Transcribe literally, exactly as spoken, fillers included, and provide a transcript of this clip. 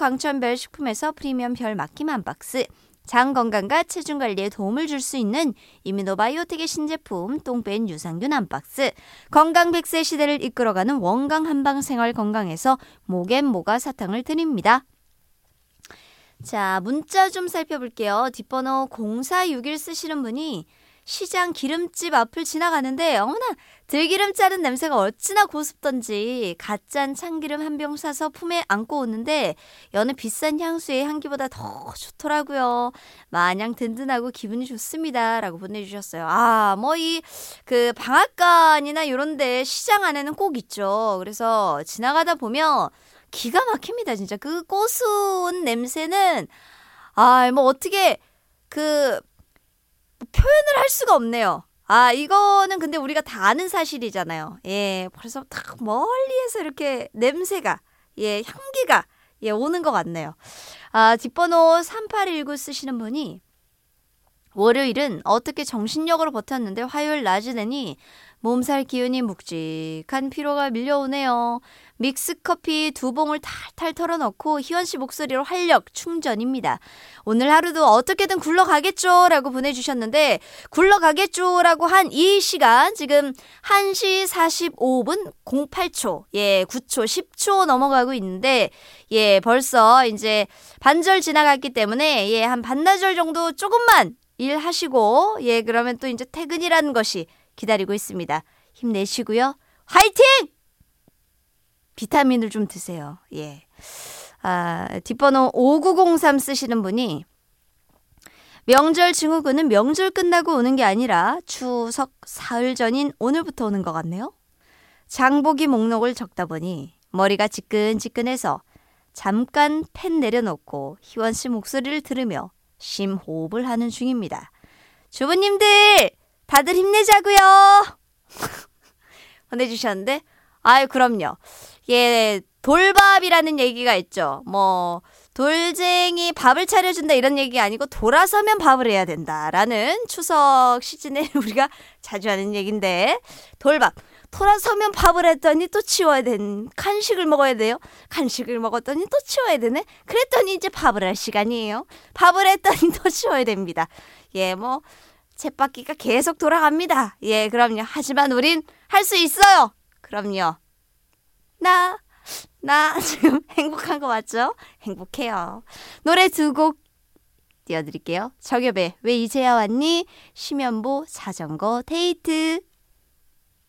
광천별 식품에서 프리미엄 별 막힘 한 박스, 장 건강과 체중 관리에 도움을 줄 수 있는 이뮤노바이오텍의 신제품 똥뺀 유산균 한 박스, 건강 백 세 시대를 이끌어가는 원강 한방 생활 건강에서 목앤모가 사탕을 드립니다. 자, 문자 좀 살펴볼게요. 뒷번호 공사육일 쓰시는 분이 시장 기름집 앞을 지나가는데 어머나 들기름 짜는 냄새가 어찌나 고습던지 갓짠 참기름 한 병 사서 품에 안고 오는데 여느 비싼 향수의 향기보다 더 좋더라고요. 마냥 든든하고 기분이 좋습니다. 라고 보내주셨어요. 아, 뭐 이 그 방앗간이나 이런 데 시장 안에는 꼭 있죠. 그래서 지나가다 보면 기가 막힙니다. 진짜 그 고소한 냄새는 아, 뭐 어떻게 그 표현을 할 수가 없네요. 아, 이거는 근데 우리가 다 아는 사실이잖아요. 예, 그래서 딱 멀리에서 이렇게 냄새가, 예, 향기가, 예, 오는 것 같네요. 아, 뒷번호 삼팔일구 쓰시는 분이 월요일은 어떻게 정신력으로 버텼는데 화요일 낮이 되니 몸살 기운이 묵직한 피로가 밀려오네요. 믹스커피 두 봉을 탈탈 털어넣고 희원씨 목소리로 활력 충전입니다. 오늘 하루도 어떻게든 굴러가겠죠 라고 보내주셨는데 굴러가겠죠 라고 한 이 시간 지금 한 시 사십오 분 공팔 초 예 구 초 십 초 넘어가고 있는데 예 벌써 이제 반절 지나갔기 때문에 예 한 반나절 정도 조금만 일하시고 예 그러면 또 이제 퇴근이라는 것이 기다리고 있습니다. 힘내시고요. 화이팅! 비타민을 좀 드세요. 예. 아, 뒷번호 오구공삼 쓰시는 분이 명절 증후군은 명절 끝나고 오는 게 아니라 추석 사흘 전인 오늘부터 오는 것 같네요. 장보기 목록을 적다 보니 머리가 지끈지끈해서 잠깐 펜 내려놓고 희원씨 목소리를 들으며 심호흡을 하는 중입니다. 주부님들 다들 힘내자고요. 보내주셨는데 아유 그럼요. 예, 돌밥이라는 얘기가 있죠. 뭐 돌쟁이 밥을 차려준다 이런 얘기가 아니고 돌아서면 밥을 해야 된다라는 추석 시즌에 우리가 자주 하는 얘기인데 돌밥. 돌아서면 밥을 했더니 또 치워야 된 간식을 먹어야 돼요. 간식을 먹었더니 또 치워야 되네. 그랬더니 이제 밥을 할 시간이에요. 밥을 했더니 또 치워야 됩니다. 예, 뭐 쳇바퀴가 계속 돌아갑니다. 예, 그럼요. 하지만 우린 할 수 있어요. 그럼요. 나, 나 지금 행복한 거 맞죠? 행복해요. 노래 두 곡 띄워드릴게요. 정엽의 왜 이제야 왔니? 심연보 자전거 데이트.